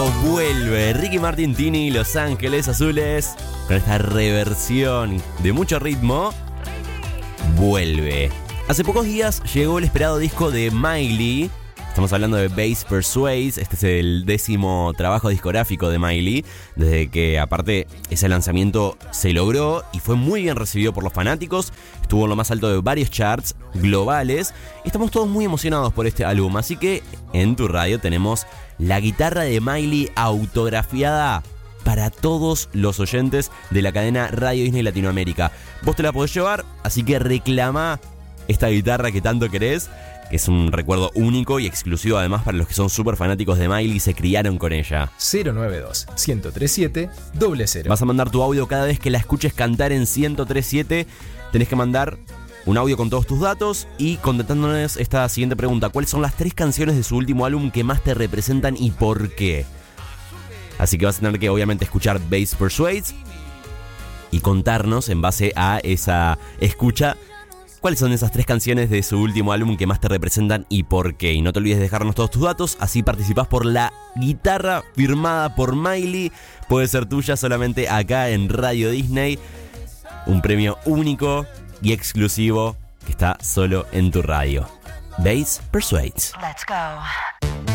vuelve Ricky Martin, Los Ángeles Azules, con esta reversión de mucho ritmo. Vuelve. Hace pocos días llegó el esperado disco de Miley. Estamos hablando de Bass Persuades. Este es el 10º trabajo discográfico de Miley. Desde que aparte ese lanzamiento se logró y fue muy bien recibido por los fanáticos. Estuvo en lo más alto de varios charts globales. Estamos todos muy emocionados por este álbum. Así que en tu radio tenemos la guitarra de Miley autografiada para todos los oyentes de la cadena Radio Disney Latinoamérica. Vos te la podés llevar, así que reclama esta guitarra que tanto querés, que es un recuerdo único y exclusivo además para los que son súper fanáticos de Miley y se criaron con ella. 092-1037-00. Vas a mandar tu audio cada vez que la escuches cantar en 1037. Tenés que mandar un audio con todos tus datos y contestándonos esta siguiente pregunta: ¿cuáles son las 3 canciones de su último álbum que más te representan y por qué? Así que vas a tener que obviamente escuchar Bass Persuades y contarnos en base a esa escucha cuáles son esas 3 canciones de su último álbum que más te representan y por qué. Y no te olvides de dejarnos todos tus datos, así participás por la guitarra firmada por Miley. Puede ser tuya solamente acá en Radio Disney. Un premio único y exclusivo que está solo en tu radio. Bass Persuades. Let's go.